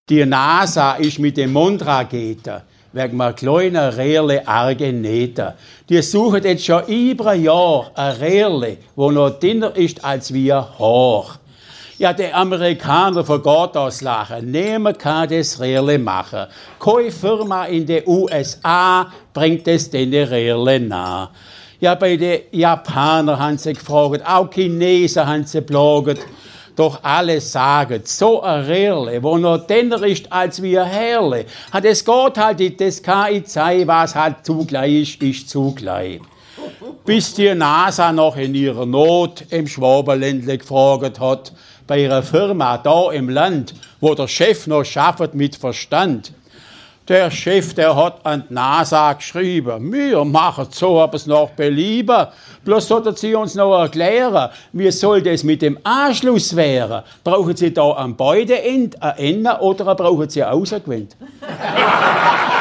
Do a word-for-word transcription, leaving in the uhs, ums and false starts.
Die NASA ist mit den Mondraketen wegen einem kleinen Röhrle Argeneten. Die suchen jetzt schon über ein Jahr ein Röhrle, das noch dünner ist als wie ein Haar. Ja, der Amerikaner vergeht das Lachen. Niemand kann das Röhrle machen. Keine Firma in den U S A bringt es den Röhrle nach. Ja, bei den Japanern haben sie gefragt, auch Chinesen haben sie geplagt. Doch alle sagen, so ein Röhrle, wo noch dünner ist als wie ein Härle, hat es geht halt nicht, das kann ich zeigen, was halt zugleich ist, ist zugleich. Bis die NASA noch in ihrer Not im Schwabenländle gefragt hat, bei ihrer Firma da im Land, wo der Chef noch schafft mit Verstand. Der Chef, der hat an die NASA geschrieben, wir machen so, ob es noch belieben. Bloß sollten Sie uns noch erklären, wie soll das mit dem Anschluss werden? Brauchen Sie da am Beuteend ein Ende oder brauchen Sie ein Außengewind?